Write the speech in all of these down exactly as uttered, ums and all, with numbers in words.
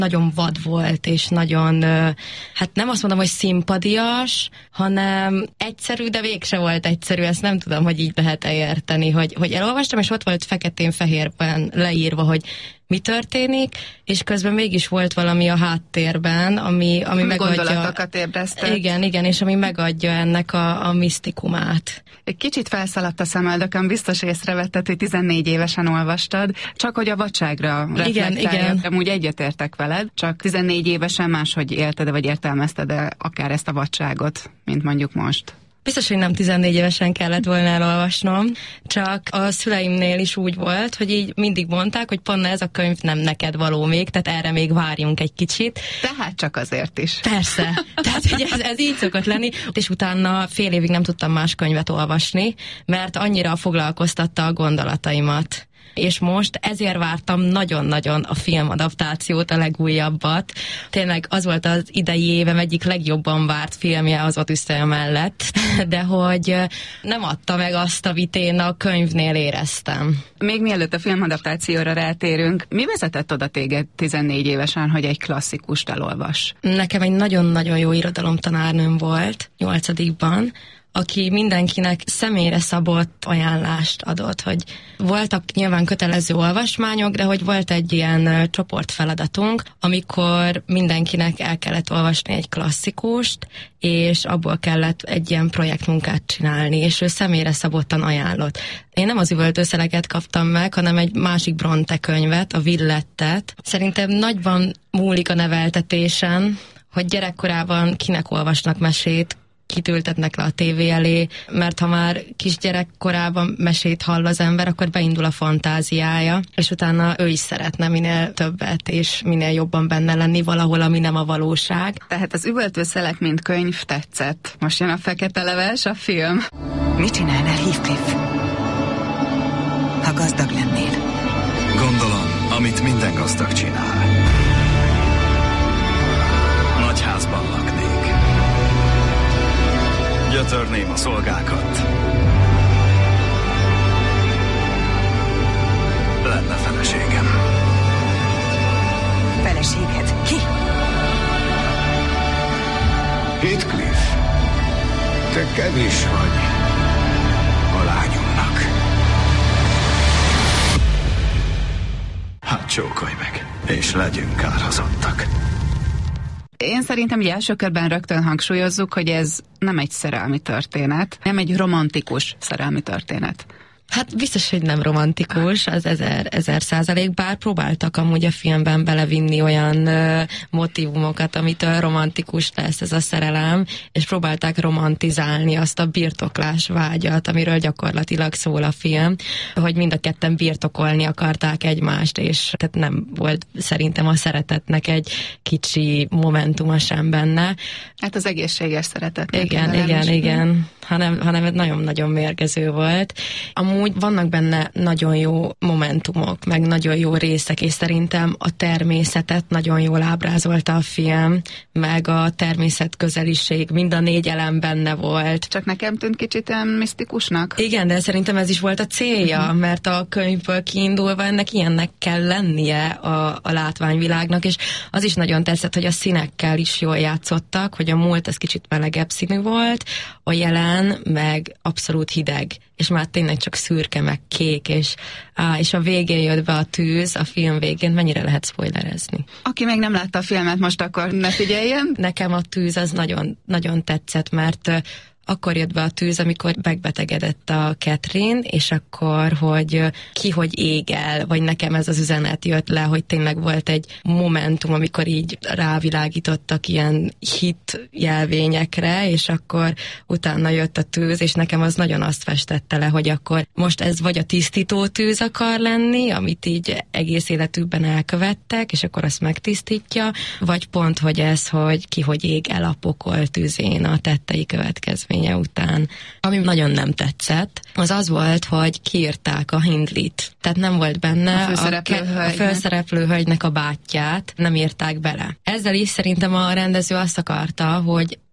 nagyon vad volt, és nagyon, hát nem azt mondom, hogy szimpadias, hanem egyszerű, de végse volt egyszerű, ezt nem tudom, hogy így lehet-e érteni, hogy, hogy elolvastam, és ott volt feketén-fehérben leírva, hogy mi történik, és közben mégis volt valami a háttérben, ami, ami megadja... Gondolatokat ébresztett. Igen, igen, és ami megadja ennek a, a misztikumát. Egy kicsit felszaladt a szemöldökön, biztos észrevetted, hogy tizennégy évesen olvastad, csak hogy a vadságra reflektáljak, amúgy egyetértek veled, csak tizennégy évesen máshogy élted, vagy értelmezted akár ezt a vadságot, mint mondjuk most. Biztos, hogy nem tizennégy évesen kellett volna elolvasnom, csak a szüleimnél is úgy volt, hogy így mindig mondták, hogy Panna, ez a könyv nem neked való még, tehát erre még várjunk egy kicsit. Tehát csak azért is. Persze, tehát hogy ez, ez így szokott lenni, és utána fél évig nem tudtam más könyvet olvasni, mert annyira foglalkoztatta a gondolataimat. És most ezért vártam nagyon-nagyon a filmadaptációt, a legújabbat. Tényleg az volt az idei évem egyik legjobban várt filmje az Odüsszea mellett, de hogy nem adta meg azt, amit én a könyvnél éreztem. Még mielőtt a filmadaptációra rátérünk, mi vezetett oda téged tizennégy évesen, hogy egy klasszikust elolvass? Nekem egy nagyon-nagyon jó irodalomtanárnőm volt, nyolcadikban, aki mindenkinek személyre szabott ajánlást adott, hogy voltak nyilván kötelező olvasmányok, de hogy volt egy ilyen csoportfeladatunk, amikor mindenkinek el kellett olvasni egy klasszikust, és abból kellett egy ilyen projektmunkát csinálni, és ő személyre szabottan ajánlott. Én nem az Üvöltőszeleket kaptam meg, hanem egy másik Bronte könyvet, a Villettet. Szerintem nagyban múlik a neveltetésen, hogy gyerekkorában kinek olvasnak mesét, kit ültetnek le a tévé elé, mert ha már kisgyerekkorában mesét hall az ember, akkor beindul a fantáziája, és utána ő is szeretne minél többet, és minél jobban benne lenni valahol, ami nem a valóság. Tehát az Üvöltőszelek mint könyv tetszett. Most jön a Fekete Leves, a film. Mit csinálnál, Heathcliff? Ha gazdag lennél? Gondolom, amit minden gazdag csinál. Nagy házban laknék. Gyötörném a szolgákat. Lenne feleségem. Feleséged? Ki? Heathcliff, te kevés vagy a lányomnak. Hát csókolj meg, és legyünk kárhozottak. Én szerintem ugye első körben rögtön hangsúlyozzuk, hogy ez nem egy szerelmi történet, nem egy romantikus szerelmi történet. Hát biztos, hogy nem romantikus, az ezer, ezer százalék, bár próbáltak amúgy a filmben belevinni olyan uh, motivumokat, amitől romantikus lesz ez a szerelem, és próbálták romantizálni azt a birtoklás vágyat, amiről gyakorlatilag szól a film, hogy mind a ketten birtokolni akarták egymást, és tehát nem volt szerintem a szeretetnek egy kicsi momentuma sem benne. Hát az egészséges szeretet. Igen, igen, igen, hanem, hanem nagyon-nagyon mérgező volt. Amúgy Amúgy vannak benne nagyon jó momentumok, meg nagyon jó részek, és szerintem a természetet nagyon jól ábrázolta a film, meg a természet közeliség, mind a négy elem benne volt. Csak nekem tűnt kicsit ilyen misztikusnak. Igen, de szerintem ez is volt a célja, uh-huh. mert a könyvből kiindulva ennek ilyennek kell lennie a, a látványvilágnak, és az is nagyon tetszett, hogy a színekkel is jól játszottak, hogy a múlt ez kicsit melegebb színű volt, a jelen meg abszolút hideg, és már tényleg csak szürke, meg kék, és, á, és a végén jött be a tűz, a film végén, mennyire lehet spoilerezni? Aki még nem látta a filmet, most akkor ne figyeljen. Nekem a tűz az nagyon, nagyon tetszett, mert akkor jött be a tűz, amikor megbetegedett a Catherine, és akkor, hogy ki hogy ég el, vagy nekem ez az üzenet jött le, hogy tényleg volt egy momentum, amikor így rávilágítottak ilyen hit jelvényekre, és akkor utána jött a tűz, és nekem az nagyon azt festette le, hogy akkor most ez vagy a tisztító tűz akar lenni, amit így egész életükben elkövettek, és akkor azt megtisztítja, vagy pont, hogy ez, hogy ki hogy ég el a pokol tűzén a tettei következmény után. Ami nagyon nem tetszett, az az volt, hogy kiírták a Hindlit. Tehát nem volt benne a főszereplő, a, ke- a főszereplő hölgynek a bátyját, nem írták bele. Ezzel is szerintem a rendező azt akarta, hogy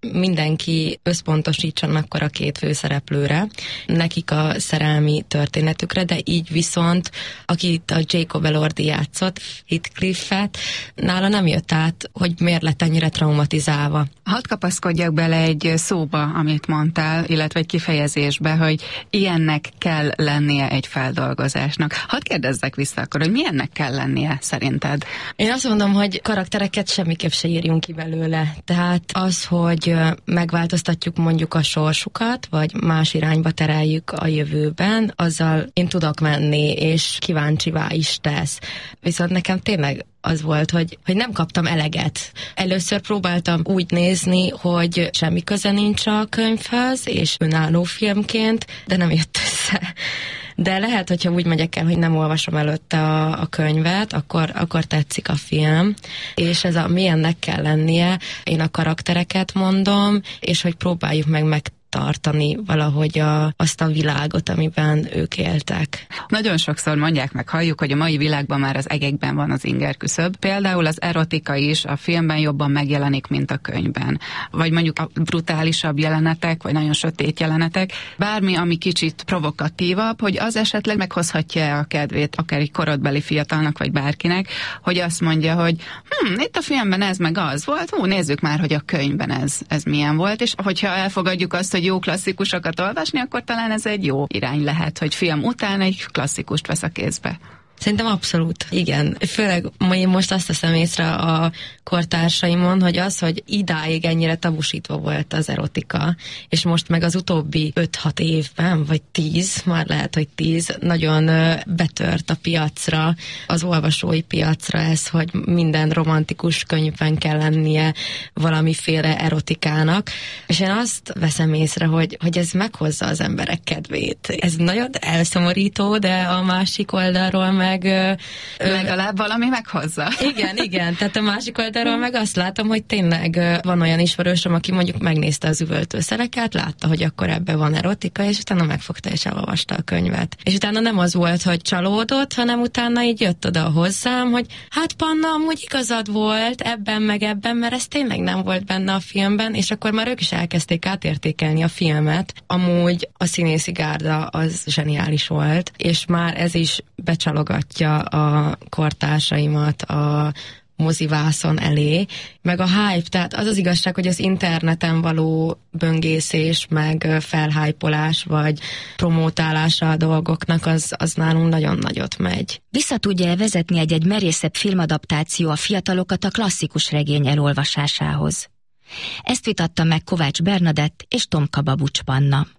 mindenki összpontosítson akkor a két főszereplőre, nekik a szerelmi történetükre, de így viszont, akit a Jacob Elordi játszott, Heathcliffet, nála nem jött át, hogy miért lett ennyire traumatizálva. Hadd kapaszkodjak bele egy szóba, amit mondtál, illetve egy kifejezésbe, hogy ilyennek kell lennie egy feldolgozásnak. Hadd kérdezzek vissza akkor, hogy milyennek kell lennie szerinted? Én azt mondom, hogy karaktereket semmiképp se írjunk ki belőle. Tehát az, hogy megváltoztatjuk mondjuk a sorsukat, vagy más irányba tereljük a jövőben, azzal én tudok menni, és kíváncsivá is tesz. Viszont nekem tényleg az volt, hogy, hogy nem kaptam eleget. Először próbáltam úgy nézni, hogy semmi köze nincs a könyvhöz, és önálló filmként, de nem jött össze. De lehet, hogyha úgy megyek el, hogy nem olvasom előtte a, a könyvet, akkor, akkor tetszik a film, és ez a milyennek kell lennie, én a karaktereket mondom, és hogy próbáljuk meg meg tartani valahogy a, azt a világot, amiben ők éltek. Nagyon sokszor mondják meg, halljuk, hogy a mai világban már az egekben van az inger küszöb. Például az erotika is a filmben jobban megjelenik, mint a könyvben. Vagy mondjuk a brutálisabb jelenetek, vagy nagyon sötét jelenetek. Bármi, ami kicsit provokatívabb, hogy az esetleg meghozhatja a kedvét akár egy korodbeli fiatalnak, vagy bárkinek, hogy azt mondja, hogy hm, itt a filmben ez meg az volt, hú, nézzük már, hogy a könyvben ez, ez milyen volt, és hogyha elfogadjuk azt, hogy jó klasszikusokat olvasni, akkor talán ez egy jó irány lehet, hogy film után egy klasszikust vesz a kézbe. Szerintem abszolút, igen. Főleg én most azt teszem észre a kortársaimon, hogy az, hogy idáig ennyire tabusítva volt az erotika, és most meg az utóbbi öt-hat évben, vagy tíz, már lehet, hogy tíz, nagyon betört a piacra, az olvasói piacra ez, hogy minden romantikus könyvben kell lennie valamiféle erotikának, és én azt veszem észre, hogy, hogy ez meghozza az emberek kedvét. Ez nagyon elszomorító, de a másik oldalról meg meg... Legalább valami meghozza. Igen, igen. Tehát a másik oldalról meg azt látom, hogy tényleg van olyan ismerősöm, aki mondjuk megnézte az Üvöltőszereket, látta, hogy akkor ebben van erotika, és utána megfogta és elolvasta a könyvet. És utána nem az volt, hogy csalódott, hanem utána így jött oda hozzám, hogy hát Panna, amúgy igazad volt ebben meg ebben, mert ez tényleg nem volt benne a filmben, és akkor már ők is elkezdték átértékelni a filmet. Amúgy a színészi gárda az zseniális volt, és már ez is becsalogatja a kortársaimat a mozivászon elé, meg a hype, tehát az az igazság, hogy az interneten való böngészés, meg felhájpolás, vagy promótálása a dolgoknak, az, az nálunk nagyon nagyot megy. Vissza tudja vezetni egy-egy merészebb filmadaptáció a fiatalokat a klasszikus regény elolvasásához? Ezt vitatta meg Kovács Bernadett és Tomka Babucs Panna.